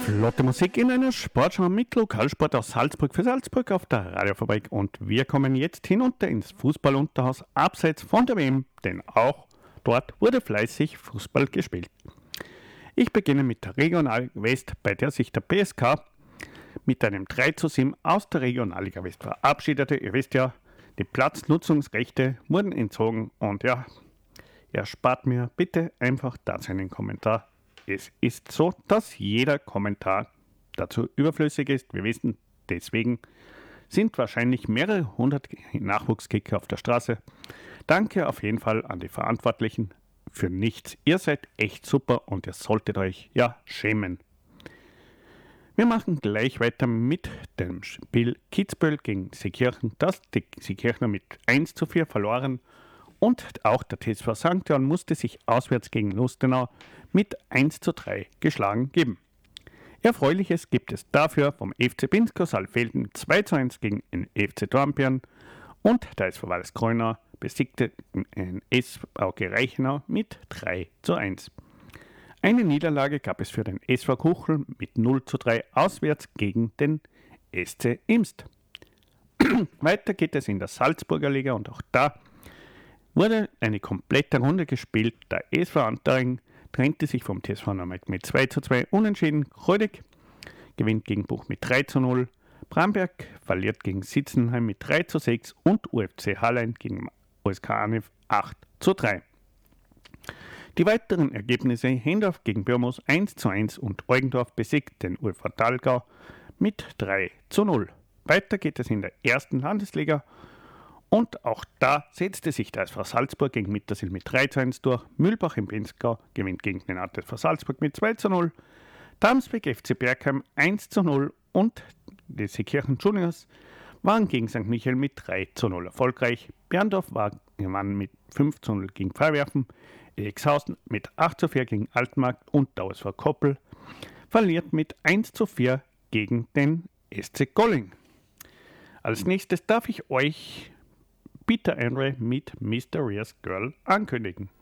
Flotte Musik in einer Sportschau mit Lokalsport aus Salzburg für Salzburg auf der Radiofabrik und wir kommen jetzt hinunter ins Fußballunterhaus abseits von der WM, denn auch dort wurde fleißig Fußball gespielt. Ich beginne mit der Regionalliga West, bei der sich der PSK mit einem 3:7 aus der Regionalliga West verabschiedete. Ihr wisst ja, die Platznutzungsrechte wurden entzogen und ja, erspart mir bitte einfach dazu einen Kommentar. Es ist so, dass jeder Kommentar dazu überflüssig ist. Wir wissen, deswegen sind wahrscheinlich mehrere hundert Nachwuchskicker auf der Straße. Danke auf jeden Fall an die Verantwortlichen für nichts. Ihr seid echt super und ihr solltet euch ja schämen. Wir machen gleich weiter mit dem Spiel Kitzbühel gegen Seekirchen, das die Seekirchner mit 1:4 verloren. Und auch der TSV St. Johann musste sich auswärts gegen Lustenau mit 1:3 geschlagen geben. Erfreuliches gibt es dafür vom FC Pinsko Saalfelden 2:1 gegen den FC Dornbirn und der SV Walskrona besiegte den SVG Reichenau mit 3:1. Eine Niederlage gab es für den SV Kuchel mit 0:3 auswärts gegen den SC Imst. Weiter geht es in der Salzburger Liga und auch da wurde eine komplette Runde gespielt. Der SV Antaring trennte sich vom TSV Nürnberg mit 2:2 unentschieden. Kreudig gewinnt gegen Buch mit 3:0. Bramberg verliert gegen Sitzenheim mit 3:6 und UFC Hallein gegen OSK Arnef 8:3. Die weiteren Ergebnisse: Hendorf gegen Birmos 1:1 und Eugendorf besiegt den UFV Thalgau mit 3:0. Weiter geht es in der ersten Landesliga. Und auch da setzte sich der SV Salzburg gegen Mittersill mit 3:1 durch. Mühlbach im Pinzgau gewinnt gegen den ATV Salzburg mit 2:0. Damsbeck FC Bergheim 1:0 und die Seekirchen Juniors waren gegen St. Michael mit 3:0 erfolgreich. Berndorf gewann mit 5:0 gegen Freiwerfen. Exhausen mit 8:4 gegen Altmarkt und der OSV Koppel verliert mit 1:4 gegen den SC Golling. Als nächstes darf ich euch Peter Andre mit Mysterious Girl ankündigen.